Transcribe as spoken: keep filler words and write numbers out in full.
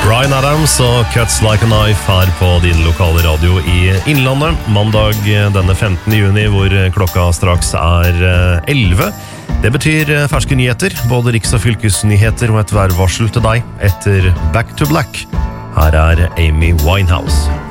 Bryan Adams og Cuts Like a Knife her på din lokale radio i Innlandet. Mandag denne femtende juni, hvor klokka straks er elleve. Det betyr ferske nyheter, både riks- og fylkesnyheter og et værvarsel til deg etter Back to Black. Her er Amy Winehouse.